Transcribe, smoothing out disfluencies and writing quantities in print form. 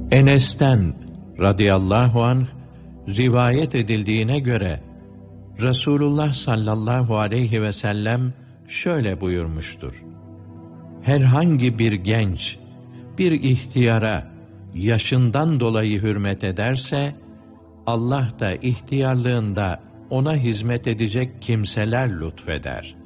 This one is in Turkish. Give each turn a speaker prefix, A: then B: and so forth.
A: Enes'ten radıyallahu anh rivayet edildiğine göre Resulullah sallallahu aleyhi ve sellem şöyle buyurmuştur: herhangi bir genç bir ihtiyara yaşından dolayı hürmet ederse, Allah da ihtiyarlığında ona hizmet edecek kimseler lütfeder.